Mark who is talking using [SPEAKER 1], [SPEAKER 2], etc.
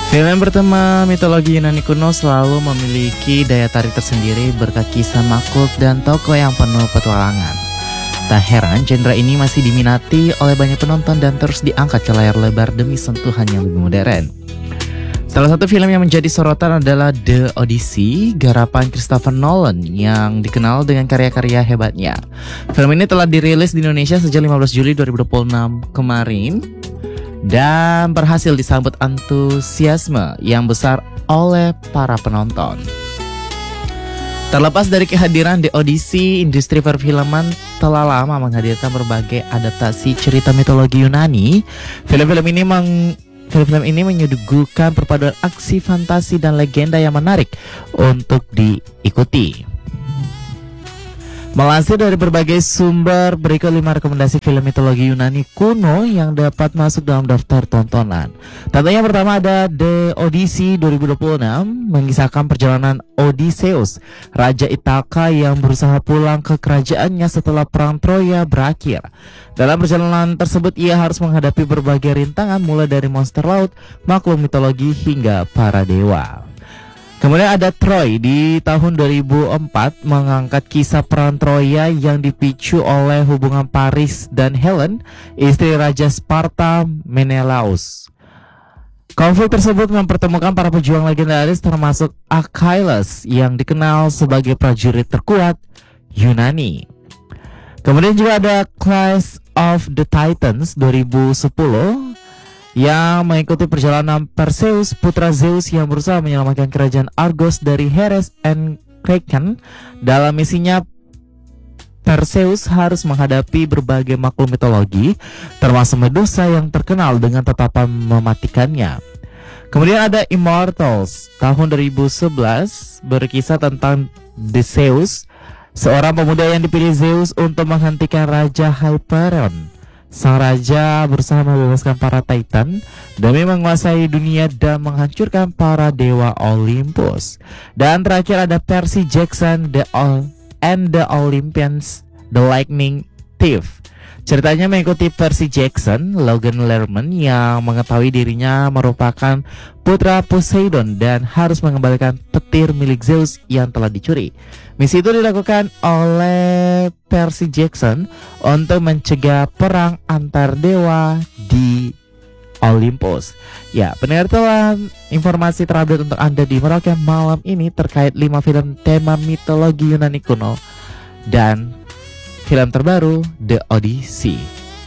[SPEAKER 1] Film bertema mitologi Yunani kuno selalu memiliki daya tarik tersendiri berkat kisah makhluk dan tokoh yang penuh petualangan. Tak heran genre ini masih diminati oleh banyak penonton dan terus diangkat ke layar lebar demi sentuhan yang lebih modern. Salah satu film yang menjadi sorotan adalah The Odyssey, garapan Christopher Nolan yang dikenal dengan karya-karya hebatnya. Film ini telah dirilis di Indonesia sejak 15 Juli 2026 kemarin dan berhasil disambut antusiasme yang besar oleh para penonton. Terlepas dari kehadiran The Odyssey, industri perfilman telah lama menghadirkan berbagai adaptasi cerita mitologi Yunani. Film-film ini menyuguhkan perpaduan aksi, fantasi, dan legenda yang menarik untuk diikuti. Melansir dari berbagai sumber, berikut 5 rekomendasi film mitologi Yunani kuno yang dapat masuk dalam daftar tontonan. Tentunya yang pertama ada The Odyssey 2026, mengisahkan perjalanan Odysseus, Raja Ithaka yang berusaha pulang ke kerajaannya setelah perang Troya berakhir. Dalam perjalanan tersebut ia harus menghadapi berbagai rintangan mulai dari monster laut, makhluk mitologi hingga para dewa. Kemudian ada Troy di tahun 2004 mengangkat kisah perang Troya yang dipicu oleh hubungan Paris dan Helen, istri Raja Sparta Menelaus. Konflik tersebut mempertemukan para pejuang legendaris termasuk Achilles yang dikenal sebagai prajurit terkuat Yunani. Kemudian juga ada Clash of the Titans 2010 yang mengikuti perjalanan Perseus, putra Zeus yang berusaha menyelamatkan kerajaan Argos dari Hades and Kraken. Dalam misinya, Perseus harus menghadapi berbagai makhluk mitologi, termasuk Medusa yang terkenal dengan tatapan mematikannya. Kemudian ada Immortals tahun 2011, berkisah tentang Theseus, seorang pemuda yang dipilih Zeus untuk menghentikan Raja Hyperion. Sang raja berusaha membebaskan para Titan demi menguasai dunia dan menghancurkan para dewa Olympus. Dan terakhir ada Percy Jackson and the Olympians, The Lightning Thief. Ceritanya mengikuti Percy Jackson, Logan Lerman yang mengetahui dirinya merupakan putra Poseidon dan harus mengembalikan petir milik Zeus yang telah dicuri. Misi itu dilakukan oleh Percy Jackson untuk mencegah perang antar dewa di Olympus. Ya, pendengar, telah informasi terupdate untuk Anda di Merauke malam ini terkait 5 film tema mitologi Yunani kuno dan film terbaru The Odyssey.